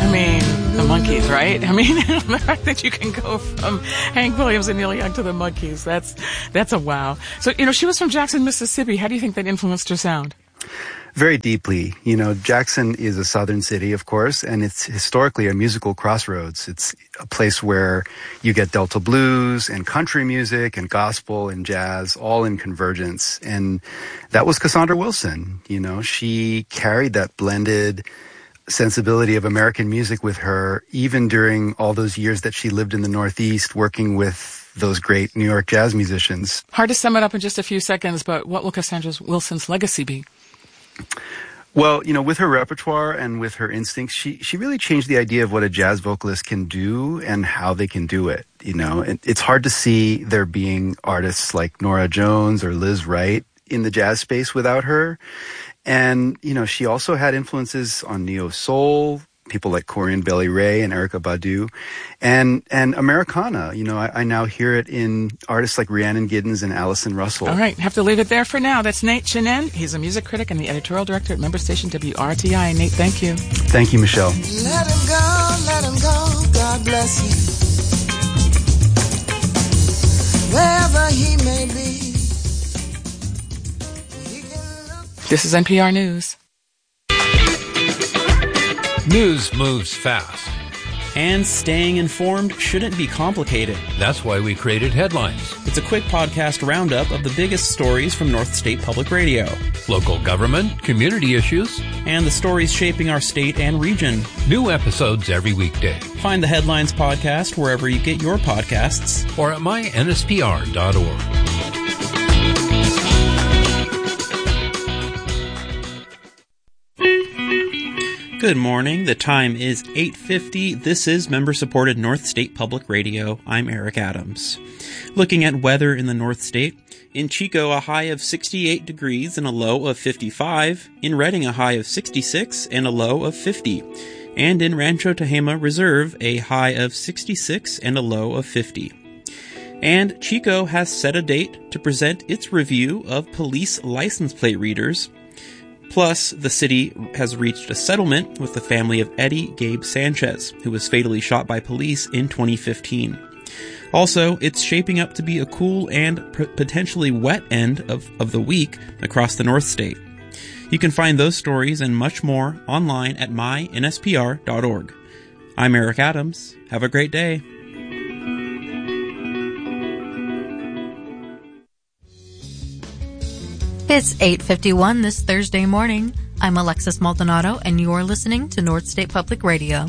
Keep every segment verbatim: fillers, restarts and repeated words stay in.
I mean, the Monkees, right? I mean, the fact that you can go from Hank Williams and Neil Young to the Monkees, that's, that's a wow. So, you know, she was from Jackson, Mississippi. How do you think that influenced her sound? Very deeply. You know, Jackson is a southern city, of course, and it's historically a musical crossroads. It's a place where you get Delta blues and country music and gospel and jazz all in convergence. And that was Cassandra Wilson. You know, she carried that blended sensibility of American music with her, even during all those years that she lived in the Northeast working with those great New York jazz musicians. Hard to sum it up in just a few seconds, but what will Cassandra Wilson's legacy be? Well, you know, with her repertoire and with her instincts, she, she really changed the idea of what a jazz vocalist can do and how they can do it. You know, it, it's hard to see there being artists like Norah Jones or Liz Wright in the jazz space without her. And, you know, she also had influences on neo soul, people like Corian Bailey Rae and Erykah Badu, and and Americana. You know, I, I now hear it in artists like Rhiannon Giddens and Allison Russell. All right, have to leave it there for now. That's Nate Chinen. He's a music critic and the editorial director at member station W R T I. Nate, thank you. Thank you, Michelle. Let him go, let him go, God bless you. Wherever he may be. This is N P R News. News moves fast. And staying informed shouldn't be complicated. That's why we created Headlines. It's a quick podcast roundup of the biggest stories from North State Public Radio. Local government, community issues, and the stories shaping our state and region. New episodes every weekday. Find the Headlines podcast wherever you get your podcasts. Or at my N S P R dot org. Good morning. The time is eight fifty. This is member-supported North State Public Radio. I'm Eric Adams. Looking at weather in the North State, in Chico a high of sixty-eight degrees and a low of fifty-five, in Redding a high of sixty-six and a low of fifty, and in Rancho Tehama Reserve a high of sixty-six and a low of fifty. And Chico has set a date to present its review of police license plate readers. Plus, the city has reached a settlement with the family of Eddie Gabe Sanchez, who was fatally shot by police in twenty fifteen. Also, it's shaping up to be a cool and p- potentially wet end of, of the week across the North State. You can find those stories and much more online at my N S P R dot org. I'm Eric Adams. Have a great day. It's eight fifty-one this Thursday morning. I'm Alexis Maldonado, and you're listening to North State Public Radio.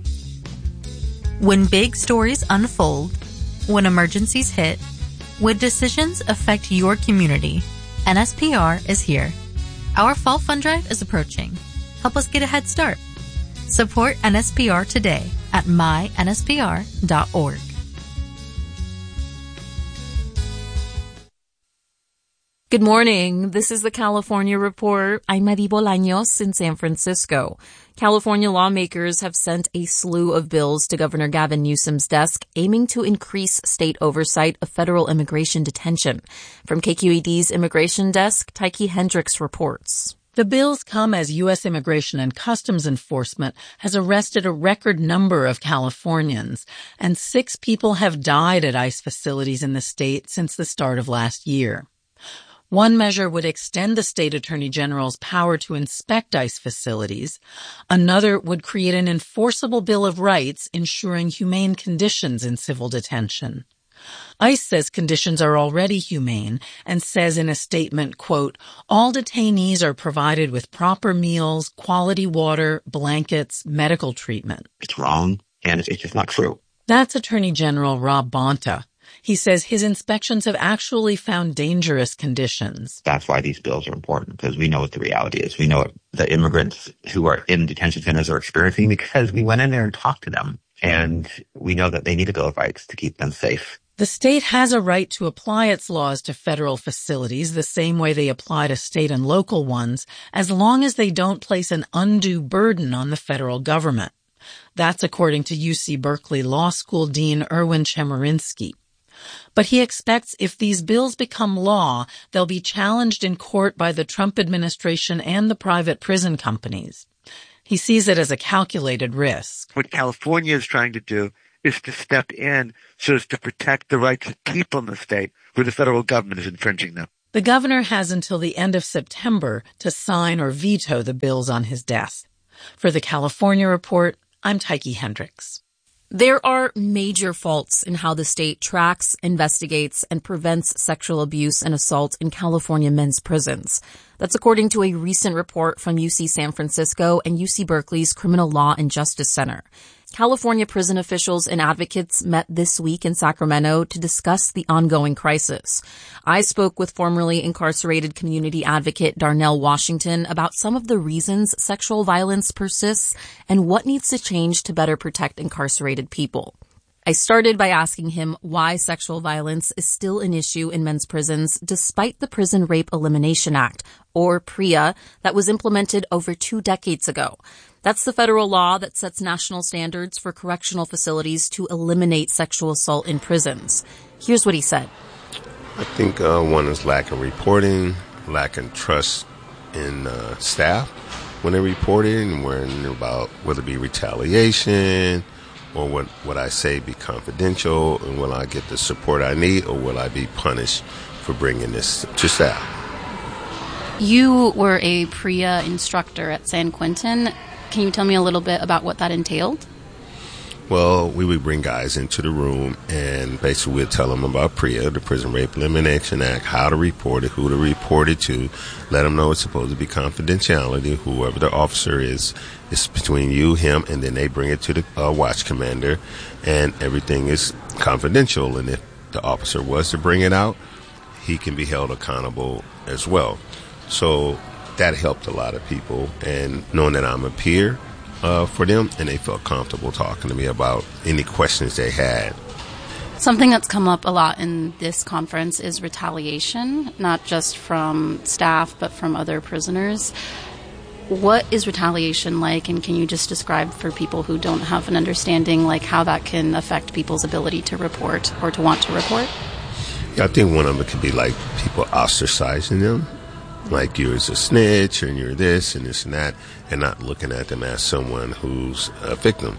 When big stories unfold, when emergencies hit, when decisions affect your community, N S P R is here. Our fall fund drive is approaching. Help us get a head start. Support N S P R today at my N S P R dot org. Good morning. This is the California Report. I'm Madi Bolaños in San Francisco. California lawmakers have sent a slew of bills to Governor Gavin Newsom's desk aiming to increase state oversight of federal immigration detention. From K Q E D's Immigration Desk, Tyke Hendricks reports. The bills come as U S Immigration and Customs Enforcement has arrested a record number of Californians, and six people have died at ICE facilities in the state since the start of last year. One measure would extend the state attorney general's power to inspect ICE facilities. Another would create an enforceable Bill of Rights ensuring humane conditions in civil detention. ICE says conditions are already humane and says in a statement, quote, all detainees are provided with proper meals, quality water, blankets, medical treatment. It's wrong, and it's just not true. That's Attorney General Rob Bonta. He says his inspections have actually found dangerous conditions. That's why these bills are important, because we know what the reality is. We know what the immigrants who are in detention centers are experiencing because we went in there and talked to them. And we know that they need a Bill of Rights to keep them safe. The state has a right to apply its laws to federal facilities the same way they apply to state and local ones, as long as they don't place an undue burden on the federal government. That's according to U C Berkeley Law School Dean Erwin Chemerinsky. But he expects if these bills become law, they'll be challenged in court by the Trump administration and the private prison companies. He sees it as a calculated risk. What California is trying to do is to step in so as to protect the rights of people in the state where the federal government is infringing them. The governor has until the end of September to sign or veto the bills on his desk. For the California Report, I'm Tyche Hendricks. There are major faults in how the state tracks, investigates, and prevents sexual abuse and assault in California men's prisons. That's according to a recent report from U C San Francisco and U C Berkeley's Criminal Law and Justice Center. California prison officials and advocates met this week in Sacramento to discuss the ongoing crisis. I spoke with formerly incarcerated community advocate Darnell Washington about some of the reasons sexual violence persists and what needs to change to better protect incarcerated people. I started by asking him why sexual violence is still an issue in men's prisons despite the Prison Rape Elimination Act, or PREA, that was implemented over two decades ago. That's the federal law that sets national standards for correctional facilities to eliminate sexual assault in prisons. Here's what he said. I think uh, one is lack of reporting, lack of trust in uh, staff when they report it, and when about whether it be retaliation or what, what I say be confidential, and will I get the support I need, or will I be punished for bringing this to staff? You were a PREA instructor at San Quentin. Can you tell me a little bit about what that entailed? Well, we would bring guys into the room, and basically we'd tell them about PREA, the Prison Rape Elimination Act, how to report it, who to report it to, let them know it's supposed to be confidentiality. Whoever the officer is, it's between you, him, and then they bring it to the uh, watch commander, and everything is confidential. And if the officer was to bring it out, he can be held accountable as well. So that helped a lot of people, and knowing that I'm a peer uh, for them, and they felt comfortable talking to me about any questions they had. Something that's come up a lot in this conference is retaliation, not just from staff, but from other prisoners. What is retaliation like, and can you just describe for people who don't have an understanding, like how that can affect people's ability to report or to want to report? Yeah, I think one of them could be like people ostracizing them. Like you're a snitch and you're this and this and that, and not looking at them as someone who's a victim.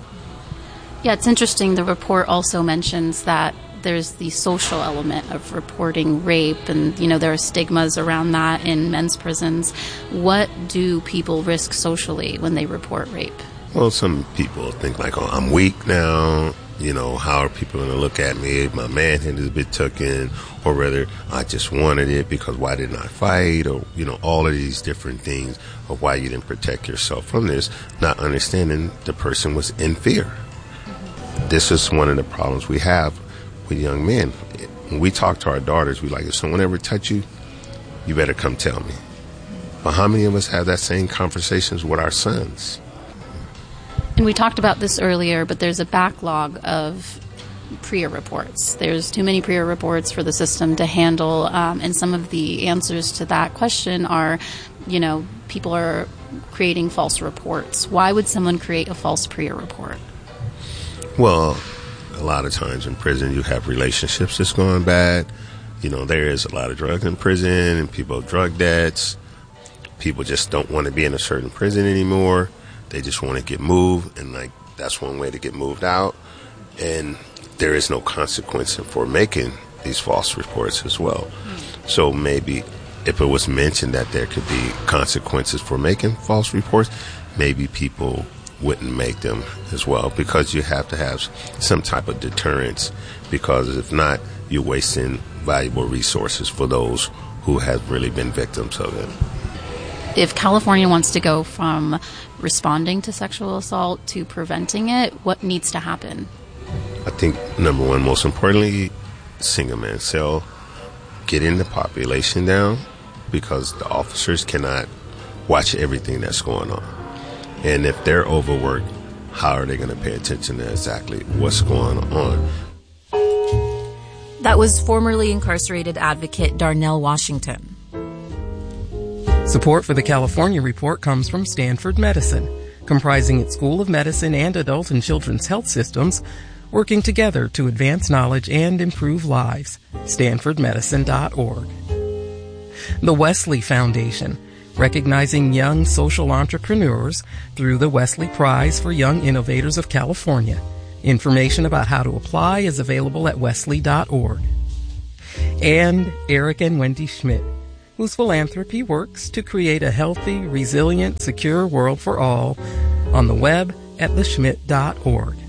Yeah, it's interesting. The report also mentions that there's the social element of reporting rape, and, you know, there are stigmas around that in men's prisons. What do people risk socially when they report rape? Well, some people think like, oh, I'm weak now. You know, how are people going to look at me? My manhood is a bit taken, or rather, I just wanted it because why didn't I fight? Or, you know, all of these different things of why you didn't protect yourself from this, not understanding the person was in fear. Mm-hmm. This is one of the problems we have with young men. When we talk to our daughters, we like, if someone ever touch you, you better come tell me. But how many of us have that same conversations with our sons? And we talked about this earlier, but there's a backlog of PREA reports. There's too many PREA reports for the system to handle, um, and some of the answers to that question are, you know, people are creating false reports. Why would someone create a false PREA report? Well, a lot of times in prison you have relationships that's going bad. You know, there is a lot of drugs in prison, and people have drug debts. People just don't want to be in a certain prison anymore. They just want to get moved, and like that's one way to get moved out. And there is no consequence for making these false reports as well. Mm. So maybe if it was mentioned that there could be consequences for making false reports, maybe people wouldn't make them as well, because you have to have some type of deterrence, because if not, you're wasting valuable resources for those who have really been victims of it. If California wants to go from responding to sexual assault to preventing it, what needs to happen? I think, number one, most importantly, single man cell, getting the population down, because the officers cannot watch everything that's going on. And if they're overworked, how are they going to pay attention to exactly what's going on? That was formerly incarcerated advocate Darnell Washington. Support for the California Report comes from Stanford Medicine, comprising its School of Medicine and Adult and Children's Health Systems, working together to advance knowledge and improve lives. stanford medicine dot org. The Wesley Foundation, recognizing young social entrepreneurs through the Wesley Prize for Young Innovators of California. Information about how to apply is available at wesley dot org. And Eric and Wendy Schmidt, whose philanthropy works to create a healthy, resilient, secure world for all, on the web at the schmidt dot org.